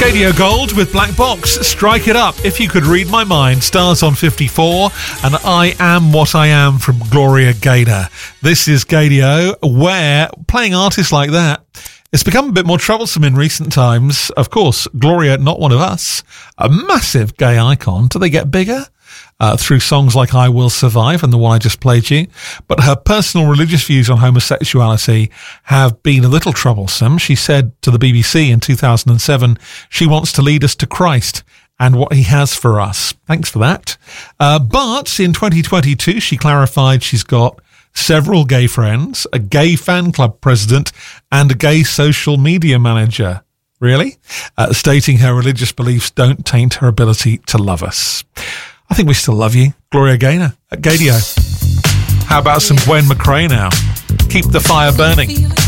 Radio Gold with Black Box. Strike it up. If You Could Read My Mind stars on 54, and I Am What I Am from Gloria Gaynor. This is Gadio, where playing artists like that, it's become a bit more troublesome in recent times. Of course, Gloria, not one of us, a massive gay icon. Do they get bigger? Through songs like I Will Survive and the one I just played you. But her personal religious views on homosexuality have been a little troublesome. She said to the BBC in 2007, she wants to lead us to Christ and what he has for us. Thanks for that. But in 2022, she clarified she's got several gay friends, a gay fan club president, and a gay social media manager. Really? Stating her religious beliefs don't taint her ability to love us. I think we still love you, Gloria Gaynor at Gadio. How about some Gwen McRae now? Keep the fire burning.